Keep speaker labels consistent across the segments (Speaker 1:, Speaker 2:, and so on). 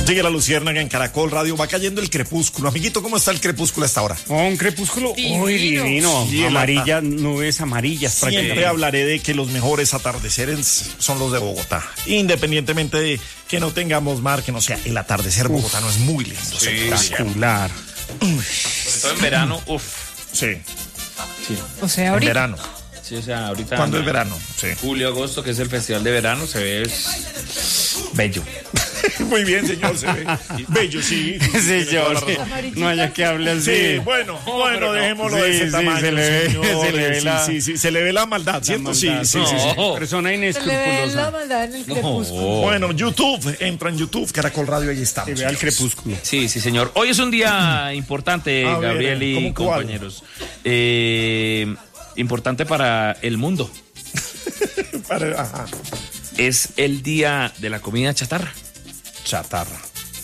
Speaker 1: Sigue la luciérnaga en Caracol Radio, va cayendo el crepúsculo. Amiguito, ¿cómo está el crepúsculo hasta ahora?
Speaker 2: Un crepúsculo muy divino,
Speaker 1: Sí,
Speaker 2: amarillas, nubes amarillas.
Speaker 1: Siempre hablaré de que los mejores atardeceres son los de Bogotá. Independientemente de que no tengamos mar, que no sea, el atardecer bogotano es muy lindo.
Speaker 2: Espectacular.
Speaker 3: Todo en verano,
Speaker 1: Sí,
Speaker 4: O sea,
Speaker 1: en
Speaker 4: ahorita.
Speaker 1: verano.
Speaker 3: Sí, o sea, ahorita.
Speaker 1: ¿Cuándo es verano? Sí.
Speaker 3: Julio, agosto, que es el festival de verano, se ve bello.
Speaker 1: Muy bien, señor, se ve bello, sí.
Speaker 2: Sí, yo,
Speaker 4: Amarillita.
Speaker 2: no haya que hable así.
Speaker 1: Sí, bueno, dejémoslo de ese
Speaker 2: Sí,
Speaker 1: tamaño,
Speaker 2: se le ve,
Speaker 1: señores.
Speaker 2: se le ve la-
Speaker 1: Sí, se le ve la maldad, ¿cierto?
Speaker 2: maldad.
Speaker 1: Sí.
Speaker 2: Persona
Speaker 4: Se le ve la
Speaker 2: inescrupulosa.
Speaker 4: maldad en el crepúsculo.
Speaker 1: Bueno, YouTube, entra en YouTube, Caracol Radio, ahí
Speaker 2: Se
Speaker 1: estamos.
Speaker 2: ve al crepúsculo.
Speaker 3: Sí, señor. Hoy es un día importante,
Speaker 1: A ver,
Speaker 3: Gabriel y
Speaker 1: ¿cómo cuál?
Speaker 3: compañeros. Importante para el mundo.
Speaker 1: Ajá.
Speaker 3: Es el día de la comida chatarra.
Speaker 1: Chatarra.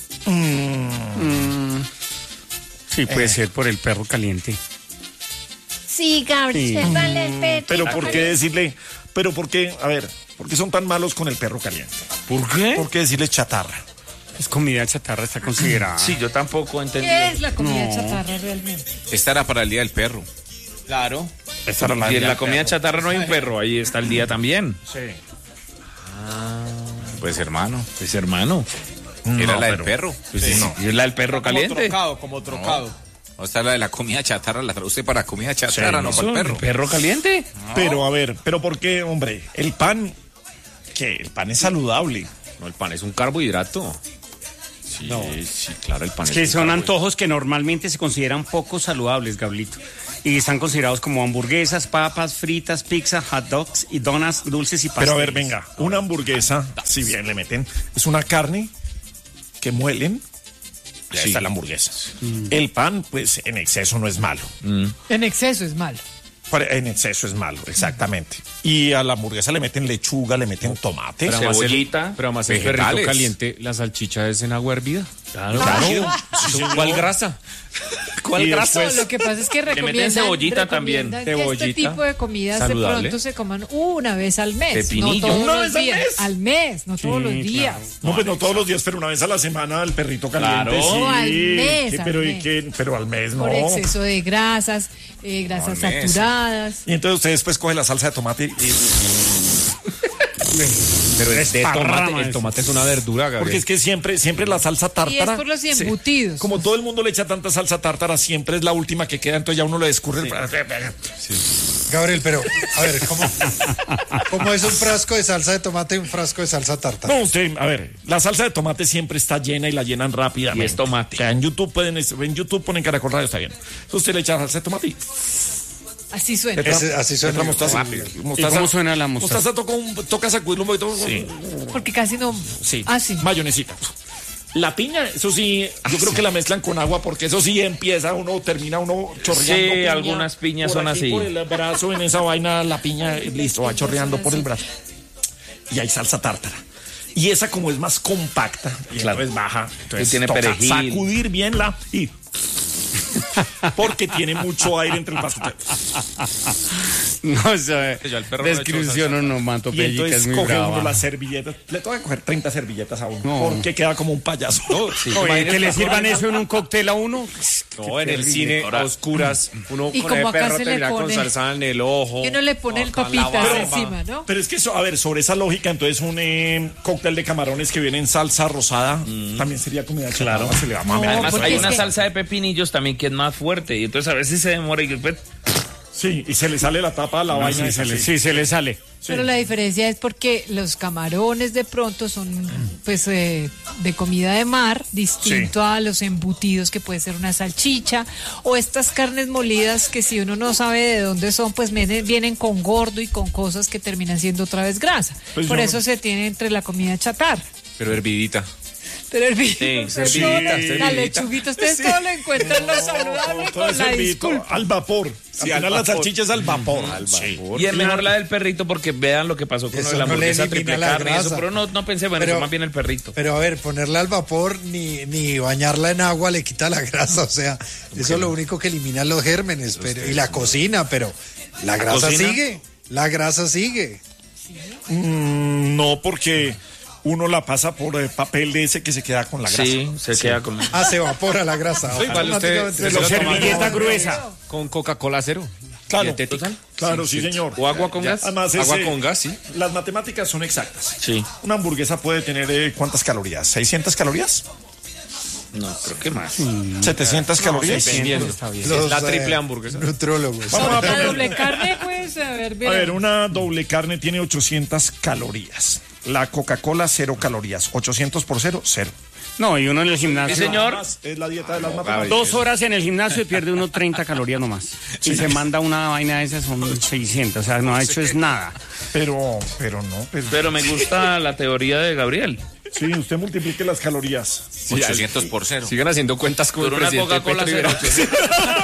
Speaker 2: Sí, puede ser por el perro caliente.
Speaker 4: Sí, Gabriel, dale el pecho.
Speaker 1: Pero ¿por qué decirle? Pero ¿por qué? A ver, ¿por qué son tan malos con el perro caliente?
Speaker 3: ¿Por qué?
Speaker 1: ¿Por qué decirle chatarra?
Speaker 2: Es comida chatarra, está considerada.
Speaker 3: Sí, yo tampoco entendí.
Speaker 4: ¿Qué es la comida
Speaker 2: No.
Speaker 4: chatarra realmente?
Speaker 5: Esta era para el Día del Perro.
Speaker 3: Claro.
Speaker 1: Esta era
Speaker 3: Y en la comida chatarra no hay un perro, ahí está el día también.
Speaker 1: Sí.
Speaker 5: Pues hermano,
Speaker 3: Pues hermano.
Speaker 5: era
Speaker 1: No,
Speaker 5: la del
Speaker 1: pero-
Speaker 5: perro.
Speaker 3: Pues sí, no. Y es la del perro caliente.
Speaker 6: Como trocado.
Speaker 5: O esta es la de la comida chatarra, la traduce para comida chatarra, no para el perro.
Speaker 3: ¿Perro caliente?
Speaker 1: Pero a ver, ¿pero por qué, hombre? El pan, ¿qué? El pan es saludable.
Speaker 3: No, el pan es un carbohidrato. Sí, sí, claro, el pan
Speaker 2: Es
Speaker 3: es
Speaker 2: que
Speaker 3: un
Speaker 2: son
Speaker 3: carbohidrato.
Speaker 2: antojos que normalmente se consideran poco saludables, Gablito. Y están considerados como hamburguesas, papas, fritas, pizza, hot dogs y donas dulces y pasteles.
Speaker 1: Pero a ver, venga, una hamburguesa, si bien le meten, es una carne que muelen. Ya está la hamburguesa. El pan, pues en exceso no es malo.
Speaker 4: En exceso es malo.
Speaker 1: En exceso es malo, exactamente. Y a la hamburguesa le meten lechuga, le meten tomate.
Speaker 3: Pero además cebollita,
Speaker 6: Pero además el
Speaker 5: vegetales.
Speaker 6: perrito caliente, la salchicha es en agua hervida.
Speaker 3: Claro.
Speaker 6: ¿Cuál grasa?
Speaker 3: ¿Cuál
Speaker 1: Y
Speaker 3: grasa?
Speaker 4: No, lo que pasa es que
Speaker 3: meten
Speaker 4: recomiendan,
Speaker 3: cebollita también.
Speaker 4: recomiendan que este
Speaker 6: Cebollita,
Speaker 4: tipo de comidas
Speaker 6: saludable.
Speaker 4: de pronto se coman una vez al mes.
Speaker 3: Pepinillo.
Speaker 4: No todos
Speaker 1: ¿Una
Speaker 4: los
Speaker 1: vez al
Speaker 4: días.
Speaker 1: mes?
Speaker 4: Al mes, no todos los días.
Speaker 1: No, pues no todos los días, pero una vez a la semana el perrito caliente.
Speaker 3: Claro.
Speaker 1: Sí.
Speaker 4: No, al mes,
Speaker 1: Sí,
Speaker 4: al
Speaker 1: pero,
Speaker 4: mes.
Speaker 1: pero al mes no.
Speaker 4: Por exceso de grasas, grasas
Speaker 5: al mes.
Speaker 4: saturadas.
Speaker 1: Y entonces usted después coge la salsa de tomate y...
Speaker 6: Pero es de tomate,
Speaker 2: Desparrama
Speaker 6: el
Speaker 2: eso.
Speaker 6: tomate es una verdura, Gabriel.
Speaker 1: Porque es que siempre la salsa
Speaker 4: Y es
Speaker 1: tártara...
Speaker 4: por los
Speaker 1: sí,
Speaker 4: embutidos.
Speaker 1: como todo el mundo le echa tanta salsa tártara, siempre es la última que queda, entonces ya uno le descurre el...
Speaker 7: Gabriel, pero, a ver, ¿cómo es un frasco de salsa de tomate y un frasco de salsa tártara?
Speaker 1: No, usted, a ver, la salsa de tomate siempre está llena y la llenan rápidamente.
Speaker 3: Y es tomate.
Speaker 1: O sea, en YouTube ponen Caracol Radio, está bien. Entonces usted le echa salsa de tomate y...
Speaker 4: Así suena.
Speaker 7: Así suena.
Speaker 1: Entra mostaza.
Speaker 2: ¿Y cómo suena la mostaza?
Speaker 1: Toca sacudirlo un poquito.
Speaker 3: Sí.
Speaker 4: Porque casi no.
Speaker 1: Sí.
Speaker 4: Ah, sí.
Speaker 1: Mayonesita. La piña, eso sí, yo creo que la mezclan con agua porque eso sí termina uno chorreando.
Speaker 3: Sí,
Speaker 1: piña.
Speaker 3: algunas piñas
Speaker 1: Por
Speaker 3: son
Speaker 1: aquí,
Speaker 3: así.
Speaker 1: Por el brazo, en esa vaina, la piña, listo, va chorreando por el brazo. Y hay salsa tártara. Y esa como es más compacta, y
Speaker 3: Claro.
Speaker 1: entonces baja. Entonces
Speaker 3: Y tiene
Speaker 1: toca
Speaker 3: perejil.
Speaker 1: sacudir bien y... Porque tiene mucho aire entre el paso.
Speaker 2: No, o sea,
Speaker 5: Yo al perro no le echo
Speaker 2: descripción o no, manto
Speaker 1: Y
Speaker 2: pellica es
Speaker 1: entonces
Speaker 2: muy
Speaker 1: coge uno
Speaker 2: brava.
Speaker 1: las servilletas. Le toca coger 30 servilletas a uno.
Speaker 2: No.
Speaker 1: Porque queda como un payaso.
Speaker 2: Oye, que le sirvan eso en un cóctel a uno.
Speaker 6: No, en el cine, a oscuras, uno
Speaker 4: Y
Speaker 6: con
Speaker 4: como
Speaker 6: el
Speaker 4: acá
Speaker 6: perro
Speaker 4: se
Speaker 6: te
Speaker 4: le
Speaker 6: mira con
Speaker 4: pone-
Speaker 6: salsa en el ojo.
Speaker 4: Y uno le pone el
Speaker 6: acá en la
Speaker 4: papitas
Speaker 6: barba.
Speaker 4: encima, ¿no?
Speaker 1: Pero es que eso, a ver, sobre esa lógica, entonces un cóctel de camarones que viene en salsa rosada también sería comida
Speaker 3: Claro.
Speaker 1: chatarra, se le va
Speaker 4: No,
Speaker 3: Además,
Speaker 4: porque
Speaker 3: hay
Speaker 4: es
Speaker 3: una
Speaker 4: que-
Speaker 3: salsa de pepinillos también que es más fuerte. Y entonces a veces se demora y después.
Speaker 1: Sí, y se le sale la tapa a la vaina.
Speaker 2: Sí, se le sale.
Speaker 4: Pero la diferencia es porque los camarones de pronto son pues de comida de mar, distinto a los embutidos que puede ser una salchicha o estas carnes molidas que si uno no sabe de dónde son, pues vienen con gordo y con cosas que terminan siendo otra vez grasa.
Speaker 1: Pues
Speaker 4: Por
Speaker 1: yo-
Speaker 4: eso se tiene entre la comida chatarra.
Speaker 6: Pero hervidita.
Speaker 4: Pero el
Speaker 3: Sí,
Speaker 4: la lechuguita, ustedes todo lo encuentran lo saludable
Speaker 1: Todo
Speaker 4: con la
Speaker 1: es
Speaker 4: disculpa.
Speaker 1: al vapor. Al
Speaker 6: al
Speaker 1: final la
Speaker 6: vapor.
Speaker 1: salchicha es al vapor. Sí.
Speaker 3: Y es mejor la del perrito porque vean lo que pasó con
Speaker 7: Eso
Speaker 3: la
Speaker 7: no le
Speaker 3: hamburguesa
Speaker 7: elimina
Speaker 3: triple
Speaker 7: la
Speaker 3: carne y eso.
Speaker 7: grasa.
Speaker 3: Pero no pensé, bueno,
Speaker 7: Pero-
Speaker 3: eso más bien el perrito.
Speaker 7: Pero a ver, ponerla al vapor ni bañarla en agua le quita la grasa, o sea, eso es lo único que elimina los gérmenes, pero, y la cocina, pero la grasa
Speaker 3: cocina?
Speaker 7: sigue, la grasa sigue.
Speaker 1: No, porque uno la pasa por papel de ese que se queda con la grasa.
Speaker 3: Sí, se queda con...
Speaker 7: Se evapora la grasa.
Speaker 6: Igual usted
Speaker 7: Automáticamente
Speaker 6: se lo toma
Speaker 2: Servilleta gruesa.
Speaker 6: con Coca-Cola cero.
Speaker 1: Claro,
Speaker 6: Dietética.
Speaker 1: claro, sí, señor.
Speaker 6: O agua con gas.
Speaker 1: Además,
Speaker 6: Agua con gas, sí.
Speaker 1: Las matemáticas son exactas.
Speaker 3: Sí.
Speaker 1: Una hamburguesa puede tener ¿cuántas calorías? ¿600 calorías?
Speaker 3: No, creo que más.
Speaker 1: ¿700 calorías?
Speaker 6: Dependiendo.
Speaker 7: Los,
Speaker 6: Es la triple hamburguesa.
Speaker 7: Nutrólogos.
Speaker 1: Vamos a
Speaker 4: La
Speaker 1: poner-
Speaker 4: doble carne, pues, a ver,
Speaker 1: A
Speaker 4: bien.
Speaker 1: ver, una doble carne tiene 800 calorías. La Coca-Cola, 0 calorías. 800 por 0, 0.
Speaker 2: No, y uno en el gimnasio.
Speaker 3: señor.
Speaker 1: Es la dieta de las matemáticas.
Speaker 2: 2 horas en el gimnasio y pierde uno 30 calorías nomás. Y se manda una vaina de esas, son 600. O sea, no ha hecho es nada.
Speaker 1: Pero.
Speaker 3: Pero me gusta la teoría de Gabriel.
Speaker 1: Sí, usted multiplique las calorías.
Speaker 5: 800 por 0.
Speaker 6: Sigan haciendo cuentas con
Speaker 3: Por
Speaker 6: el
Speaker 3: una
Speaker 6: presidente
Speaker 3: Coca-Cola
Speaker 6: Petro
Speaker 3: cero.
Speaker 6: Ibero.